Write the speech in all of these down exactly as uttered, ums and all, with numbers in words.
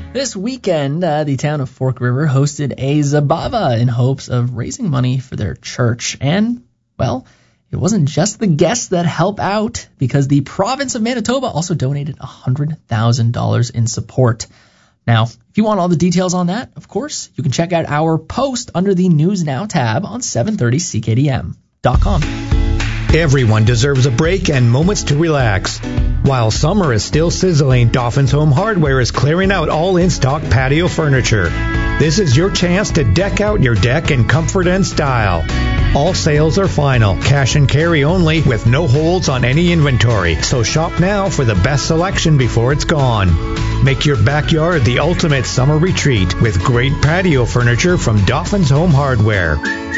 This weekend, uh, the town of Fork River hosted a Zabava in hopes of raising money for their church. And, well, it wasn't just the guests that help out, because the province of Manitoba also donated one hundred thousand dollars in support. Now, if you want all the details on that, of course, you can check out our post under the News Now tab on seven thirty C K D M dot com. Everyone deserves a break and moments to relax. While summer is still sizzling, Dauphin's Home Hardware is clearing out all in-stock patio furniture. This is your chance to deck out your deck in comfort and style. All sales are final, cash and carry only, with no holds on any inventory. So shop now for the best selection before it's gone. Make your backyard the ultimate summer retreat with great patio furniture from Dauphin's Home Hardware.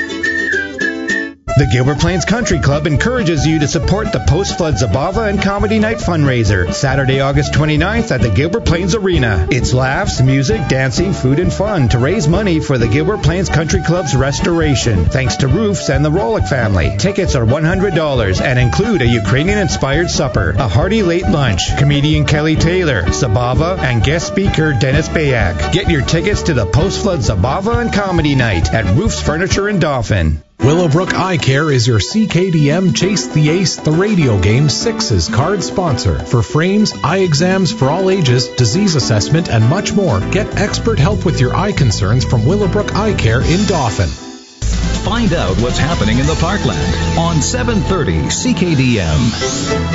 The Gilbert Plains Country Club encourages you to support the Post-Flood Zabava and Comedy Night fundraiser, Saturday, August twenty-ninth at the Gilbert Plains Arena. It's laughs, music, dancing, food, and fun to raise money for the Gilbert Plains Country Club's restoration, thanks to Roofs and the Rolick family. Tickets are one hundred dollars and include a Ukrainian-inspired supper, a hearty late lunch, comedian Kelly Taylor, Zabava, and guest speaker Dennis Bayak. Get your tickets to the Post-Flood Zabava and Comedy Night at Roofs Furniture in Dauphin. Willowbrook Eye Care is your C K D M Chase the Ace, the radio game sixes card sponsor. For frames, eye exams for all ages, disease assessment, and much more, get expert help with your eye concerns from Willowbrook Eye Care in Dauphin. Find out what's happening in the Parkland on seven thirty C K D M.